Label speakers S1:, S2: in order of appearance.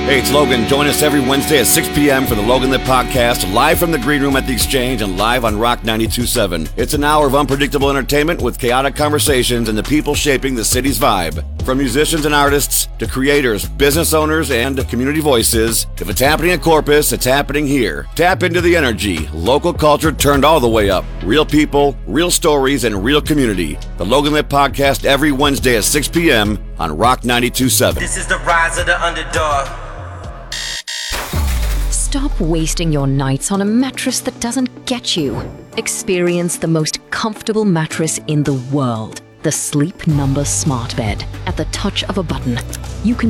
S1: Hey, it's Logan. Join us every Wednesday at 6 p.m. for the Logan Lit Podcast, live from the Green Room at the Exchange and live on Rock 92.7. It's an hour of unpredictable entertainment with chaotic conversations and the people shaping the city's vibe. From musicians and artists to creators, business owners, and community voices, if it's happening in Corpus, it's happening here. Tap into the energy. Local culture turned all the way up. Real people, real stories, and real community. The Logan Lit Podcast every Wednesday at 6 p.m. on Rock 92.7.
S2: This is the rise of the underdog.
S3: Stop wasting your nights on a mattress that doesn't get you. Experience the most comfortable mattress in the world. The Sleep Number Smart Bed. At the touch of a button, you can